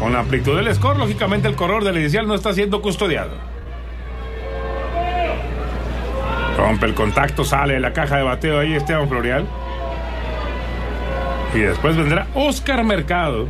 Con la amplitud del score, lógicamente el corredor del inicial no está siendo custodiado. Rompe el contacto, sale de la caja de bateo ahí Esteban Florial. Y después vendrá Oscar Mercado.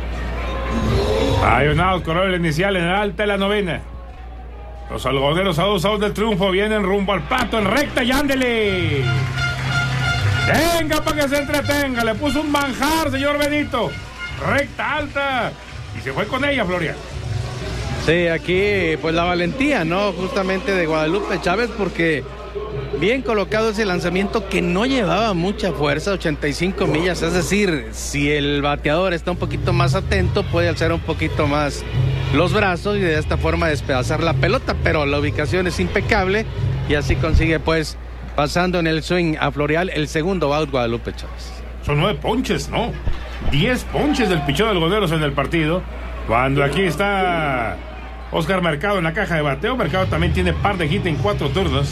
Hay un out, corredor del inicial en el alta de la novena. Los algodoneros a 2 outs del triunfo vienen rumbo al plato en recta y ándele. Venga para que se entretenga. Le puso un manjar, señor Benito. Recta alta. Y se fue con ella, Florian. Sí, aquí pues la valentía, ¿no? Justamente de Guadalupe Chávez, porque bien colocado ese lanzamiento que no llevaba mucha fuerza, 85 millas. Es decir, si el bateador está un poquito más atento, puede alzar un poquito más los brazos y de esta forma despedazar la pelota, pero la ubicación es impecable y así consigue pues pasando en el swing a Florial el segundo out Guadalupe Chávez. Son 9 ponches, ¿no? 10 ponches del picheo de algodoneros en el partido. Cuando aquí está Oscar Mercado en la caja de bateo. Mercado también tiene par de hits en 4 turnos.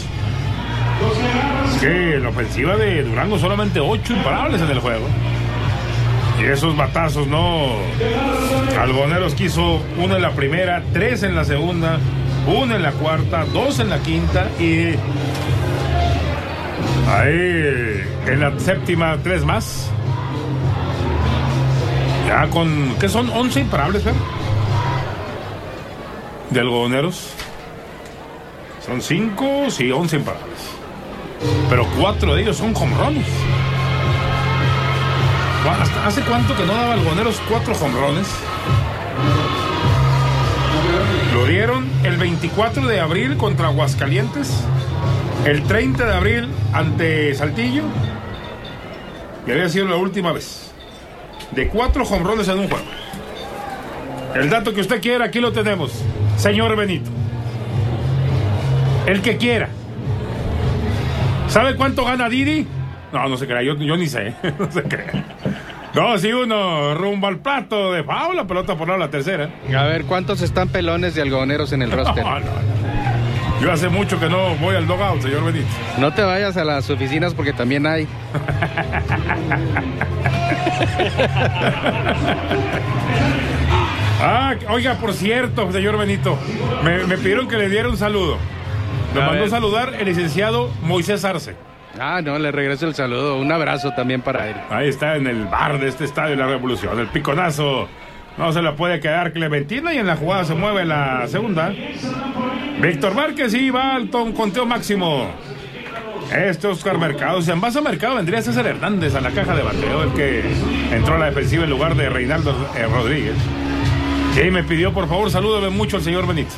Que la ofensiva de Durango solamente 8 imparables en el juego. Y esos batazos, no. Algodoneros quiso 1 en la primera, 3 en la segunda, 1 en la cuarta, 2 en la quinta y ahí en la séptima 3 más. Ya con, ¿qué son? 11 imparables, ¿verdad? De algodoneros. Son 5, sí, 11 imparables. Pero 4 de ellos son jonrones. ¿Hace cuánto que no daba algodoneros 4 jonrones? Lo dieron el 24 de abril contra Aguascalientes, el 30 de abril ante Saltillo, y había sido la última vez. De 4 jonrones en un juego. El dato que usted quiera, aquí lo tenemos, señor Benito. El que quiera. ¿Sabe cuánto gana Didi? No se crea, yo ni sé. No se crea. 2-1, rumbo al plato de foul, la pelota por la tercera. A ver, ¿cuántos están pelones de algodoneros en el roster? No. Yo hace mucho que no voy al dugout, señor Benito. No te vayas a las oficinas porque también hay. Oiga, por cierto, señor Benito, me pidieron que le diera un saludo. Me mandó a saludar el licenciado Moisés Arce. No, le regreso el saludo. Un abrazo también para él. Ahí está en el bar de este estadio de la Revolución. El piconazo no se la puede quedar Clementina y en la jugada se mueve la segunda. Víctor Márquez y va al conteo máximo. Oscar Mercado. Si envasa Mercado vendría César Hernández a la caja de bateo, el que entró a la defensiva en lugar de Reinaldo Rodríguez. Sí, me pidió por favor salúdeme mucho al señor Benítez.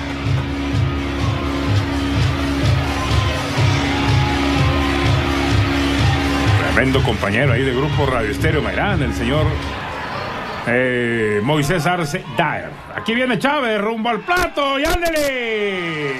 Tremendo compañero ahí de Grupo Radio Estéreo Mairán, el señor Moisés Arce Daer. Aquí viene Chávez, rumbo al plato, y ándele.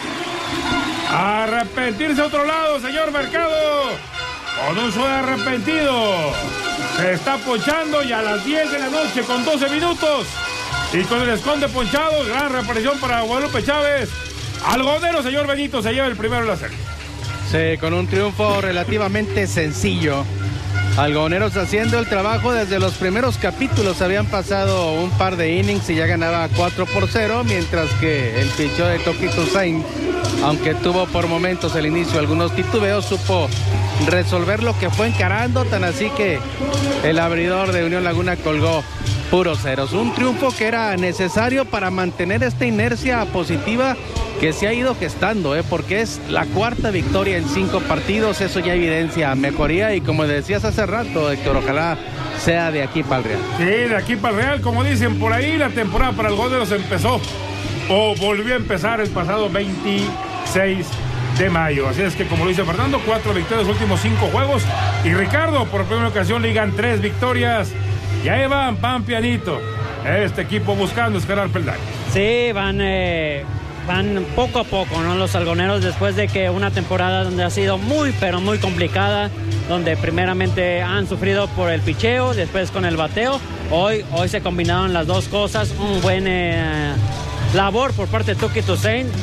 A arrepentirse a otro lado, señor Mercado. Con un suave arrepentido. Se está ponchando y a las 10 de la noche con 12 minutos. Y con el esconde ponchado, gran reaparición para Guadalupe Chávez. Algodonero, señor Benito, se lleva el primero de la serie. Sí, con un triunfo relativamente sencillo. Algodoneros haciendo el trabajo desde los primeros capítulos. Habían pasado un par de innings y ya ganaba 4-0, mientras que el picheo de Toki Toussaint, aunque tuvo por momentos el inicio algunos titubeos, supo resolver lo que fue encarando, tan así que el abridor de Unión Laguna colgó puros ceros. Un triunfo que era necesario para mantener esta inercia positiva que se ha ido gestando, porque es la 4ª victoria en 5 partidos. Eso ya evidencia mejoría y, como decías hace rato, Héctor, ojalá sea de aquí para el Real. Sí, de aquí para el Real, como dicen por ahí, la temporada para el Algodoneros empezó o volvió a empezar el pasado 26 de mayo. Así es que, como lo dice Fernando, 4 victorias en los últimos 5 juegos. Y Ricardo, por primera ocasión, ligan 3 victorias. Ya van pianito. Este equipo buscando escalar peldaños. Sí, van poco a poco, ¿no? Los algodoneros, después de que una temporada donde ha sido muy, pero muy complicada, donde primeramente han sufrido por el picheo, después con el bateo. Hoy se combinaron las dos cosas. Un buen labor por parte de Toki Toussaint.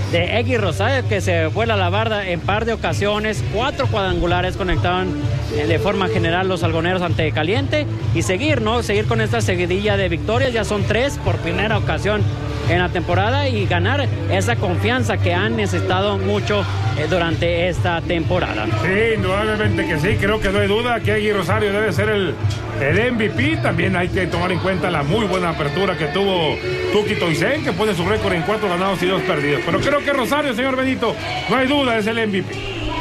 de Eggy Rosario, que se vuela la barda en par de ocasiones. 4 cuadrangulares conectaban de forma general los algoneros ante Caliente, y seguir con esta seguidilla de victorias. Ya son 3 por primera ocasión en la temporada, y ganar esa confianza que han necesitado mucho durante esta temporada. Sí, indudablemente que sí, creo que no hay duda que Eggy Rosario debe ser el MVP. También hay que tomar en cuenta la muy buena apertura que tuvo Tuki Toisen, que pone su récord en 4 ganados y 2 perdidos. Pero creo que Rosario, señor Benito, no hay duda, es el MVP.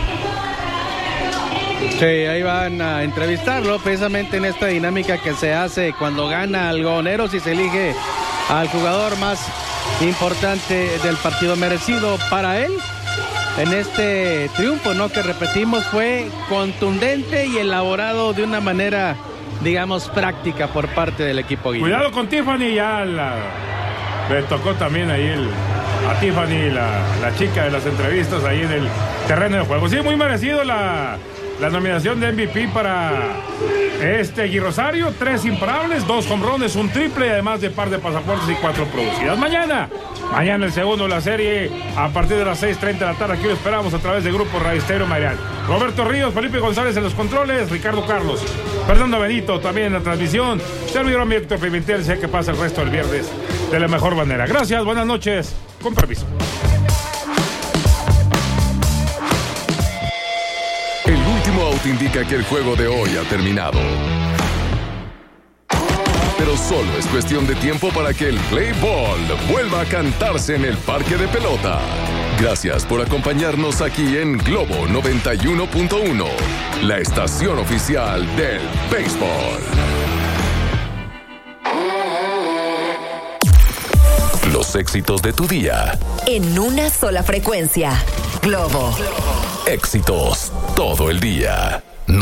Sí, ahí van a entrevistarlo precisamente en esta dinámica que se hace cuando gana Algodoneros y se elige al jugador más importante del partido, merecido para él en este triunfo, ¿no? Que repetimos, fue contundente y elaborado de una manera, digamos, práctica por parte del equipo Guille. Cuidado con Tiffany, ya le tocó también ahí a Tiffany, la chica de las entrevistas ahí en el terreno de juego. Sí, muy merecido la nominación de MVP para Eggy Rosario. 3 imparables, 2 jonrones, 1 triple, además de par de pasaportes y 4 producidas. Mañana el segundo de la serie a partir de las 6:30 de la tarde. Aquí lo esperamos a través del grupo Radio Estéreo Marial. Roberto Ríos, Felipe González en los controles, Ricardo Carlos, Fernando Benito también en la transmisión. Servidor Héctor Pimentel, sé que pasa el resto del viernes de la mejor manera. Gracias, buenas noches, con permiso. El último out indica que el juego de hoy ha terminado. Pero solo es cuestión de tiempo para que el play ball vuelva a cantarse en el parque de pelota. Gracias por acompañarnos aquí en Globo 91.1, la estación oficial del béisbol. Los éxitos de tu día. En una sola frecuencia. Globo. Éxitos todo el día.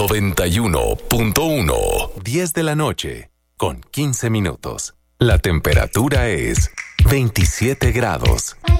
91.1. 10 de la noche con 15 minutos. La temperatura es 27 grados.